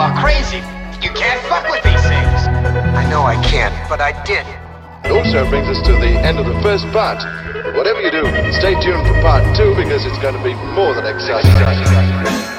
crazy. You can't fuck with these things. I know I can't, but I did. It also brings us to the end of the first part. Whatever you do, stay tuned for part 2 because it's going to be more than exciting.